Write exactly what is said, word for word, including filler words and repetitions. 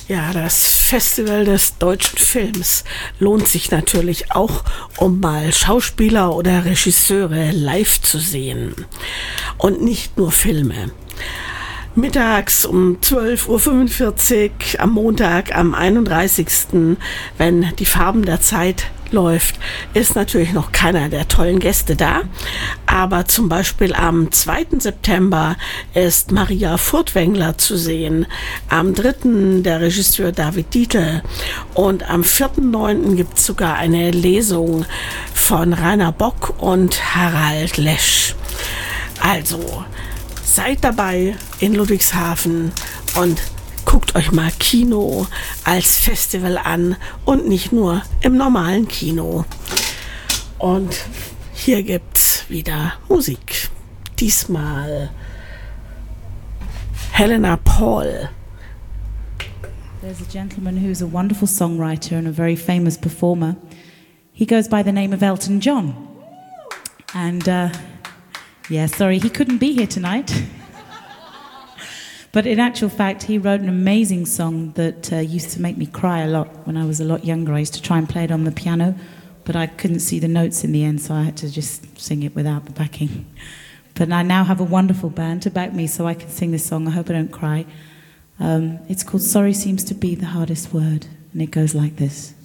Ja, das Festival des deutschen Films lohnt sich natürlich auch, um mal Schauspieler oder Regisseure live zu sehen. Und nicht nur Filme. Mittags um zwölf Uhr fünfundvierzig am Montag, am einunddreißigsten, wenn die Farben der Zeit läuft, ist natürlich noch keiner der tollen Gäste da. Aber zum Beispiel am zweiten September ist Maria Furtwängler zu sehen. Am dritten der Regisseur David Dietl. Und am vierten neunten gibt es sogar eine Lesung von Rainer Bock und Harald Lesch. Also, seid dabei in Ludwigshafen und guckt euch mal Kino als Festival an und nicht nur im normalen Kino. Und hier gibt's wieder Musik. Diesmal Helena Paul. There's a gentleman who's a wonderful songwriter and a very famous performer. He goes by the name of Elton John. And uh, yeah, sorry, he couldn't be here tonight. But in actual fact, he wrote an amazing song that uh, used to make me cry a lot when I was a lot younger. I used to try and play it on the piano, but I couldn't see the notes in the end, so I had to just sing it without the backing. But I now have a wonderful band to back me so I can sing this song. I hope I don't cry. Um, it's called Sorry Seems to Be the Hardest Word, and it goes like this.